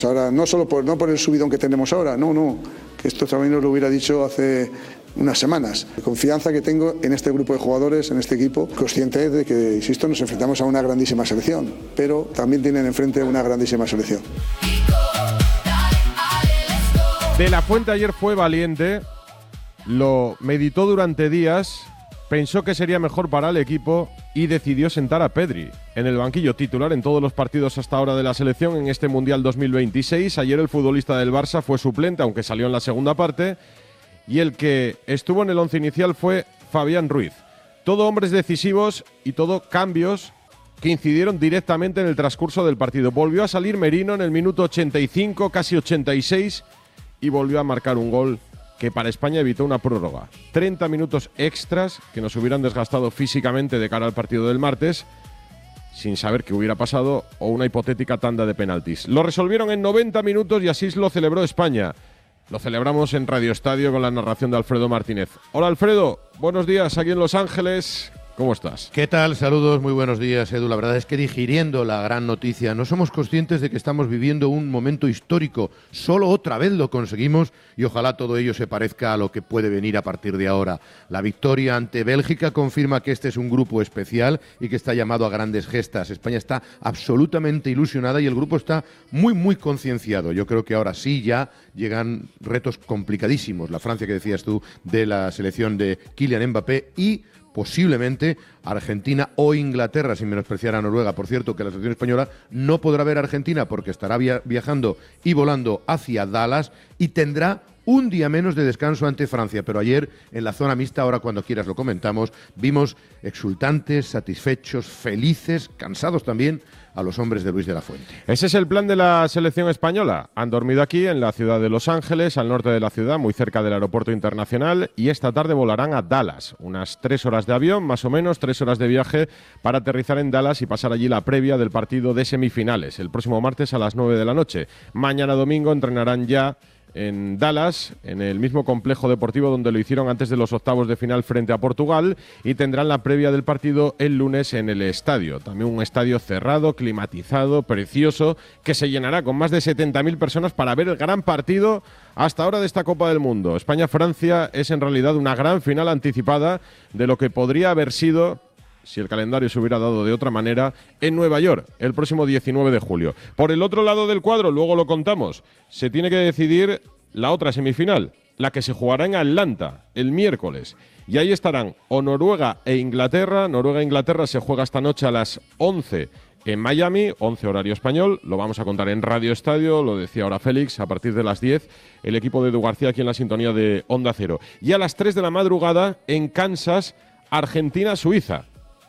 Ahora, no por el subidón que tenemos ahora, no, que esto también os lo hubiera dicho hace unas semanas. La confianza que tengo en este grupo de jugadores, en este equipo, consciente de que, insisto, nos enfrentamos a una grandísima selección, pero también tienen enfrente una grandísima selección. De la Fuente ayer fue valiente, lo meditó durante días, pensó que sería mejor para el equipo y decidió sentar a Pedri en el banquillo titular en todos los partidos hasta ahora de la selección en este Mundial 2026. Ayer el futbolista del Barça fue suplente, aunque salió en la segunda parte, y el que estuvo en el once inicial fue Fabián Ruiz. Todo hombres decisivos y todo cambios que incidieron directamente en el transcurso del partido. Volvió a salir Merino en el minuto 85, casi 86, y volvió a marcar un gol que para España evitó una prórroga. 30 minutos extras que nos hubieran desgastado físicamente de cara al partido del martes, sin saber qué hubiera pasado, o una hipotética tanda de penaltis. Lo resolvieron en 90 minutos y así lo celebró España. Lo celebramos en Radio Estadio con la narración de Alfredo Martínez. Hola Alfredo, buenos días aquí en Los Ángeles. ¿Cómo estás? ¿Qué tal? Saludos, muy buenos días, Edu. La verdad es que digiriendo la gran noticia, no somos conscientes de que estamos viviendo un momento histórico. Solo otra vez lo conseguimos y ojalá todo ello se parezca a lo que puede venir a partir de ahora. La victoria ante Bélgica confirma que este es un grupo especial y que está llamado a grandes gestas. España está absolutamente ilusionada y el grupo está muy concienciado. Yo creo que ahora sí ya llegan retos complicadísimos. La Francia que decías tú de la selección de Kylian Mbappé y posiblemente Argentina o Inglaterra, sin menospreciar a Noruega. Por cierto, que la selección española no podrá ver a Argentina porque estará viajando y volando hacia Dallas y tendrá un día menos de descanso ante Francia. Pero ayer, en la zona mixta, ahora cuando quieras lo comentamos, vimos exultantes, satisfechos, felices, cansados también, a los hombres de Luis de la Fuente. Ese es el plan de la selección española. Han dormido aquí, en la ciudad de Los Ángeles, al norte de la ciudad, muy cerca del aeropuerto internacional, y esta tarde volarán a Dallas. Unas 3 horas de avión, más o menos, 3 horas de viaje para aterrizar en Dallas y pasar allí la previa del partido de semifinales, el próximo martes a las 9 de la noche. Mañana domingo entrenarán ya en Dallas, en el mismo complejo deportivo donde lo hicieron antes de los octavos de final frente a Portugal, y tendrán la previa del partido el lunes en el estadio. También un estadio cerrado, climatizado, precioso, que se llenará con más de 70.000 personas para ver el gran partido hasta ahora de esta Copa del Mundo. España-Francia es en realidad una gran final anticipada de lo que podría haber sido, si el calendario se hubiera dado de otra manera, en Nueva York, el próximo 19 de julio. Por el otro lado del cuadro, luego lo contamos, se tiene que decidir la otra semifinal, la que se jugará en Atlanta el miércoles. Y ahí estarán o Noruega e Inglaterra. Noruega-Inglaterra se juega esta noche a las 11 en Miami, 11 horario español. Lo vamos a contar en Radio Estadio, lo decía ahora Félix, a partir de las 10, el equipo de Edu García aquí en la sintonía de Onda Cero. Y a las 3 de la madrugada en Kansas, Argentina-Suiza.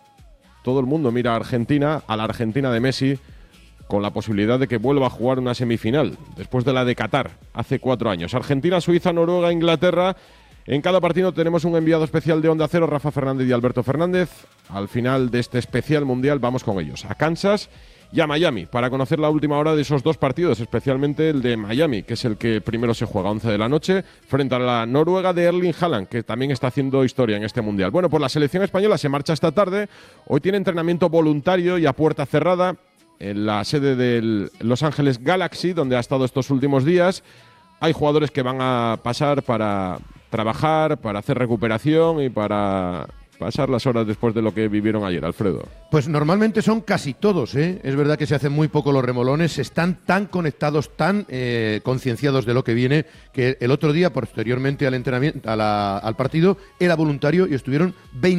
Todo el mundo mira a Argentina, a la Argentina de Messi, con la posibilidad de que vuelva a jugar una semifinal, después de la de Qatar, hace 4 años. Argentina, Suiza, Noruega, Inglaterra. En cada partido tenemos un enviado especial de Onda Cero, Rafa Fernández y Alberto Fernández. Al final de este especial mundial vamos con ellos, a Kansas y a Miami, para conocer la última hora de esos dos partidos, especialmente el de Miami, que es el que primero se juega a 11 de la noche, frente a la Noruega de Erling Haaland, que también está haciendo historia en este mundial. Bueno, pues la selección española se marcha esta tarde. Hoy tiene entrenamiento voluntario y a puerta cerrada en la sede del Los Ángeles Galaxy, donde ha estado estos últimos días. Hay jugadores que van a pasar para trabajar, para hacer recuperación y para pasar las horas después de lo que vivieron ayer, Alfredo. Pues normalmente son casi todos, ¿eh? Es verdad que se hacen muy poco los remolones, están tan conectados, tan concienciados de lo que viene, que el otro día, posteriormente al entrenamiento, al partido, era voluntario y estuvieron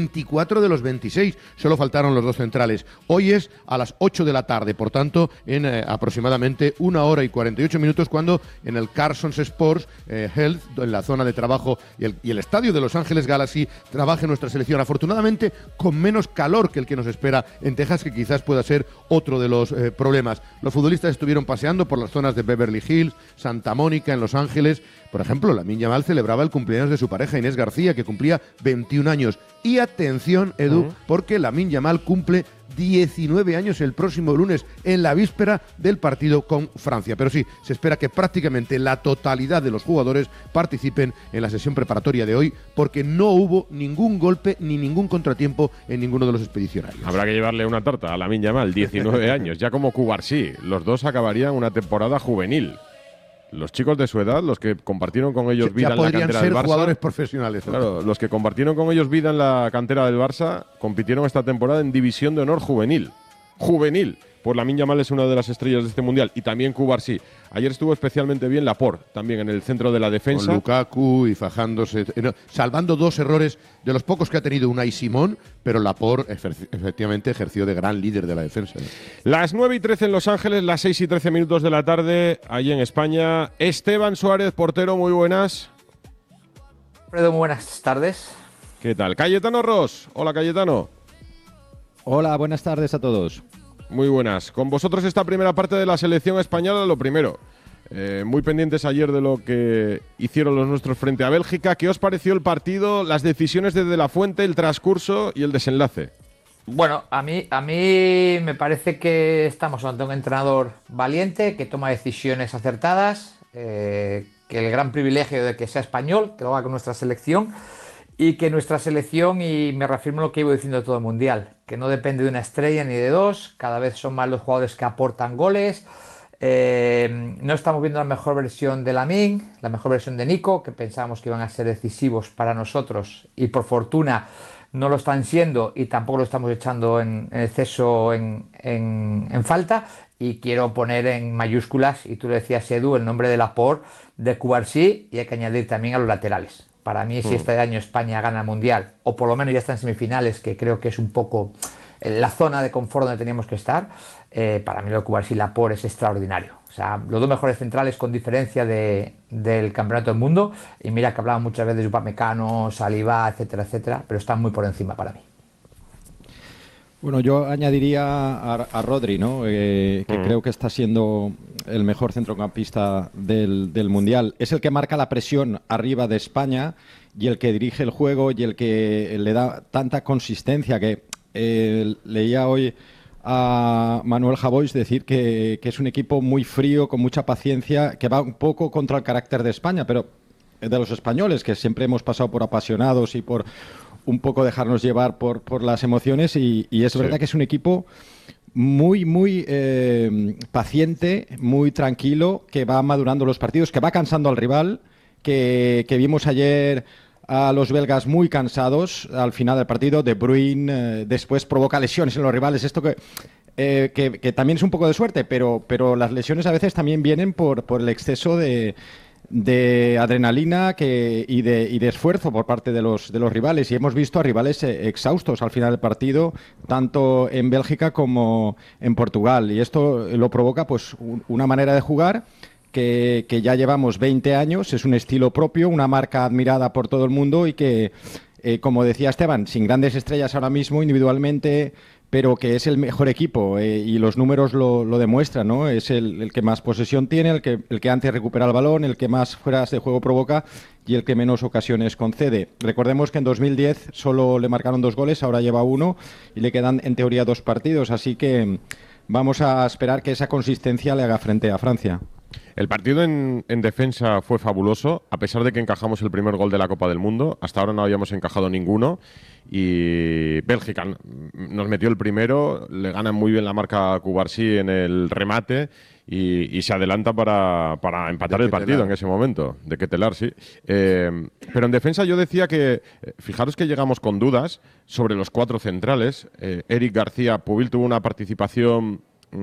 24 de los 26, solo faltaron los dos centrales. Hoy es a las 8 de la tarde, por tanto, en aproximadamente 1 hora y 48 minutos, cuando en el Carson's Sports Health, en la zona de trabajo y el estadio de Los Ángeles Galaxy, trabaje nuestra selección. Afortunadamente, con menos calor que el que nos espera en Texas, que quizás pueda ser otro de los problemas. Los futbolistas estuvieron paseando por las zonas de Beverly Hills, Santa Mónica, en Los Ángeles. Por ejemplo, Lamine Yamal celebraba el cumpleaños de su pareja Inés García, que cumplía 21 años. Y atención, Edu, porque Lamine Yamal cumple 19 años el próximo lunes, en la víspera del partido con Francia. Pero sí, se espera que prácticamente la totalidad de los jugadores participen en la sesión preparatoria de hoy, porque no hubo ningún golpe ni ningún contratiempo en ninguno de los expedicionarios. Habrá que llevarle una tarta a Lamine Yamal, 19 años, ya como Cubarsí. Los dos acabarían una temporada juvenil. Los chicos de su edad, los que compartieron con ellos vida en la cantera del Barça. Ya podrían ser jugadores profesionales. Claro, los que compartieron con ellos vida en la cantera del Barça compitieron esta temporada en División de Honor Juvenil. ¡Juvenil! Pues Lamine Yamal es una de las estrellas de este Mundial. Y también Cubarsí. Ayer estuvo especialmente bien Laporte, también en el centro de la defensa. Con Lukaku y fajándose, salvando dos errores de los pocos que ha tenido Unai Simón, pero Laporte efectivamente ejerció de gran líder de la defensa. Las 9:13 en Los Ángeles, las 6:13 de la tarde, allí en España. Esteban Suárez, portero, muy buenas. Alfredo, muy buenas tardes. ¿Qué tal? Cayetano Ros. Hola, Cayetano. Hola, buenas tardes a todos. Muy buenas. Con vosotros esta primera parte de la selección española, lo primero. Muy pendientes ayer de lo que hicieron los nuestros frente a Bélgica. ¿Qué os pareció el partido, las decisiones de la Fuente, el transcurso y el desenlace? Bueno, a mí me parece que estamos ante un entrenador valiente, que toma decisiones acertadas, que el gran privilegio de que sea español, que lo haga con nuestra selección, y que nuestra selección, y me reafirmo lo que iba diciendo todo el Mundial, que no depende de una estrella ni de dos, cada vez son más los jugadores que aportan goles. No estamos viendo la mejor versión de Lamine, la mejor versión de Nico, que pensábamos que iban a ser decisivos para nosotros, y por fortuna no lo están siendo, y tampoco lo estamos echando en exceso en falta. Y quiero poner en mayúsculas, y tú lo decías, Edu, el nombre de Laporte, de Cubarsí, y hay que añadir también a los laterales. Para mí, si este año España gana el Mundial, o por lo menos ya está en semifinales, que creo que es un poco la zona de confort donde teníamos que estar, para mí lo de Cubarsí y Laporte es extraordinario. O sea, los dos mejores centrales con diferencia del campeonato del mundo. Y mira que hablaba muchas veces de Upamecano, Saliba, etcétera, etcétera, pero están muy por encima para mí. Bueno, yo añadiría a Rodri, ¿no? Que creo que está siendo el mejor centrocampista del Mundial. Es el que marca la presión arriba de España y el que dirige el juego y el que le da tanta consistencia que leía hoy a Manuel Javois decir que es un equipo muy frío, con mucha paciencia, que va un poco contra el carácter de España, pero de los españoles, que siempre hemos pasado por apasionados y por un poco dejarnos llevar por las emociones, y es verdad que es un equipo muy paciente, muy tranquilo, que va madurando los partidos, que va cansando al rival, que vimos ayer a los belgas muy cansados al final del partido. De Bruyne después provoca lesiones en los rivales, esto que también es un poco de suerte, pero las lesiones a veces también vienen por el exceso de adrenalina y de esfuerzo por parte de los rivales, y hemos visto a rivales exhaustos al final del partido, tanto en Bélgica como en Portugal, y esto lo provoca pues una manera de jugar que ya llevamos 20 años, es un estilo propio, una marca admirada por todo el mundo, y que, como decía Esteban, sin grandes estrellas ahora mismo individualmente, pero que es el mejor equipo, y los números lo demuestran, ¿no? Es el que más posesión tiene, el que antes recupera el balón, el que más fueras de juego provoca y el que menos ocasiones concede. Recordemos que en 2010 solo le marcaron 2 goles, ahora lleva 1 y le quedan en teoría 2 partidos, así que vamos a esperar que esa consistencia le haga frente a Francia. El partido en defensa fue fabuloso, a pesar de que encajamos el primer gol de la Copa del Mundo. Hasta ahora no habíamos encajado ninguno, y Bélgica nos metió el primero, le gana muy bien la marca a Cubarsí en el remate y se adelanta para empatar el partido en ese momento. De Ketelar, sí. Pero en defensa yo decía que, fijaros que llegamos con dudas sobre los 4 centrales. Eric García, Pubil tuvo una participación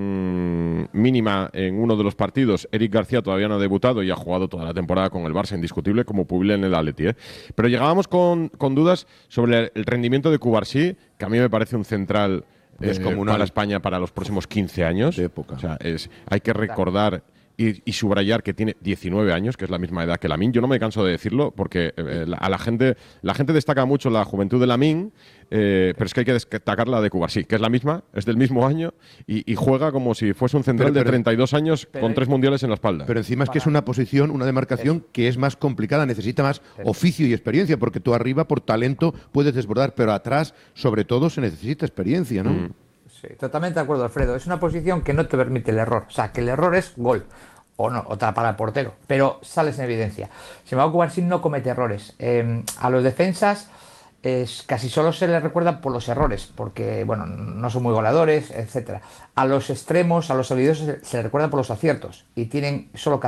mínima en uno de los partidos. Eric García todavía no ha debutado y ha jugado toda la temporada con el Barça, indiscutible, como Pubil en el Atleti, Pero llegábamos con dudas sobre el rendimiento de Cubarsí, que a mí me parece un central para España para los próximos 15 años. De época. O sea, hay que recordar y subrayar que tiene 19 años, que es la misma edad que Lamine. Yo no me canso de decirlo porque la gente destaca mucho la juventud de Lamine, pero es que hay que destacar la de Cubarsí, que es la misma, es del mismo año y juega como si fuese un central de 32 años con 3 mundiales en la espalda. Pero encima es que es una posición, una demarcación que es más complicada, necesita más oficio y experiencia, porque tú arriba por talento puedes desbordar, pero atrás sobre todo se necesita experiencia, ¿no? Sí, totalmente de acuerdo, Alfredo. Es una posición que no te permite el error. O sea, que el error es gol. O no, o para el portero. Pero sales en evidencia. Sin embargo, Cubarsí no comete errores. A los defensas casi solo se les recuerda por los errores, porque bueno, no son muy goleadores, etcétera. A los extremos, a los habilidosos, se les recuerda por los aciertos. Y tienen solo